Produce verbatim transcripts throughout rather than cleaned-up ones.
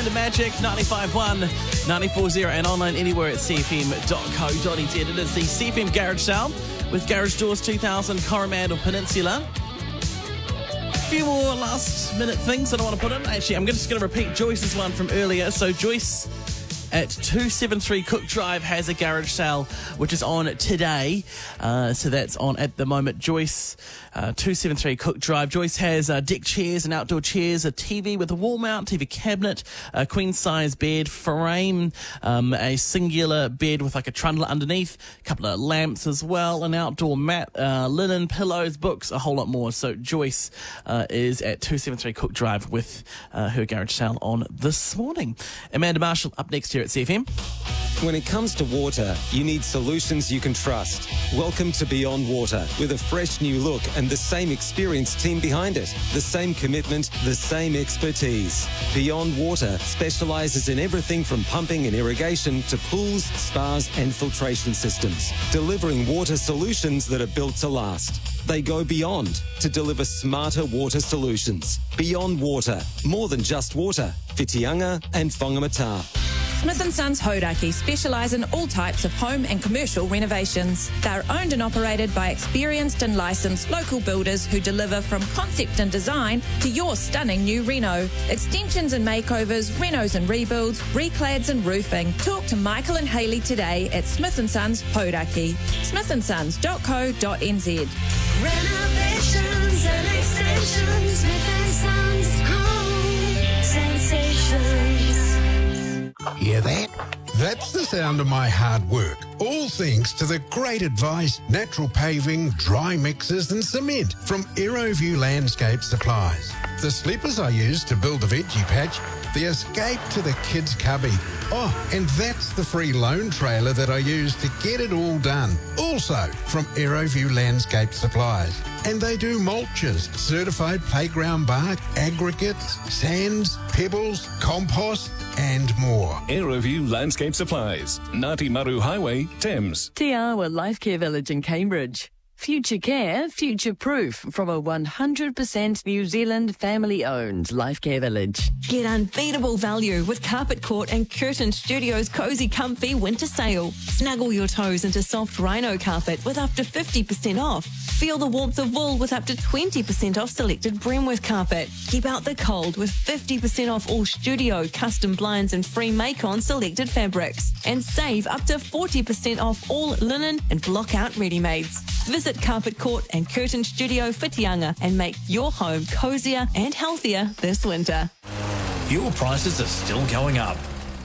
Sound of Magic, ninety-five point one, ninety-four point zero, and online anywhere at c f m dot co dot n z. It is the C F M Garage Sale with Garage Doors two thousand Coromandel Peninsula. A few more last minute things that I want to put in. Actually, I'm just going to repeat Joyce's one from earlier. So Joyce at two seventy-three Cook Drive has a garage sale which is on today. Uh, so that's on at the moment. Joyce, uh, two seventy-three Cook Drive. Joyce has uh, deck chairs and outdoor chairs, a T V with a wall mount, T V cabinet, a queen size bed frame, um, a singular bed with like a trundle underneath, a couple of lamps as well, an outdoor mat, uh, linen, pillows, books, a whole lot more. So Joyce uh, is at two seventy-three Cook Drive with uh, her garage sale on this morning. Amanda Marshall up next here at C F M. When it comes to water, you need solutions you can trust. Welcome to Beyond Water, with a fresh new look and the same experienced team behind it. The same commitment, the same expertise. Beyond Water specialises in everything from pumping and irrigation to pools, spas and filtration systems, delivering water solutions that are built to last. They go beyond to deliver smarter water solutions. Beyond Water, more than just water. Whitianga and Whangamata. Smith and Sons Hodaki specialise in all types of home and commercial renovations. They're owned and operated by experienced and licensed local builders who deliver from concept and design to your stunning new reno. Extensions and makeovers, renos and rebuilds, reclads and roofing. Talk to Michael and Hayley today at Smith and Sons Hodaki. smith and sons dot co dot n z. Renovations and extensions, Smith and Sons Home Sensations. Hear that? That's the sound of my hard work. All thanks to the great advice, natural paving, dry mixers and cement from Aeroview Landscape Supplies. The slippers I use to build the veggie patch, the escape to the kids' cubby. Oh, and that's the free loan trailer that I use to get it all done. Also from Aeroview Landscape Supplies. And they do mulches, certified playground bark, aggregates, sands, pebbles, compost and more. Aeroview Landscape Supplies, Ngāti Maru Highway, Thames. Te Awa Life Care Village in Cambridge. Future care, future proof from a one hundred percent New Zealand family-owned Life Care Village. Get unbeatable value with Carpet Court and Curtin Studios' Cozy Comfy Winter Sale. Snuggle your toes into soft rhino carpet with up to fifty percent off. Feel the warmth of wool with up to twenty percent off selected Bremworth carpet. Keep out the cold with fifty percent off all studio, custom blinds and free make-on selected fabrics. And save up to forty percent off all linen and block-out ready-mades. Visit Carpet Court and Curtin Studio Whitianga and make your home cozier and healthier this winter. Fuel prices are still going up.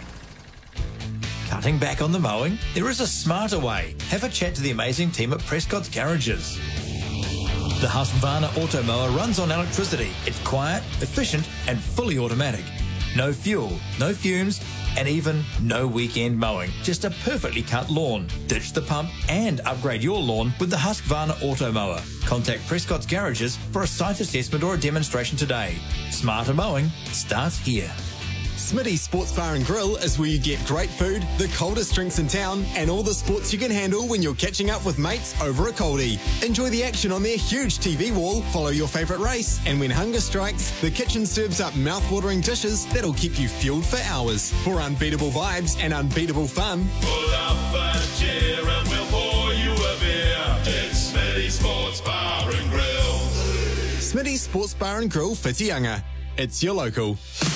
Cutting back on the mowing? There is a smarter way. Have a chat to the amazing team at Prescott's Garages. The Husqvarna Auto Mower runs on electricity. It's quiet, efficient and fully automatic. No fuel, no fumes, and even no weekend mowing. Just a perfectly cut lawn. Ditch the pump and upgrade your lawn with the Husqvarna Auto Mower. Contact Prescott's Garages for a site assessment or a demonstration today. Smarter mowing starts here. Smitty's Sports Bar and Grill is where you get great food, the coldest drinks in town, and all the sports you can handle when you're catching up with mates over a coldie. Enjoy the action on their huge T V wall, follow your favourite race, and when hunger strikes, the kitchen serves up mouth-watering dishes that'll keep you fueled for hours. For unbeatable vibes and unbeatable fun, pull up a chair and we'll pour you a beer. It's Smitty's Sports Bar and Grill. Smitty's Sports Bar and Grill, Whitianga. It's your local.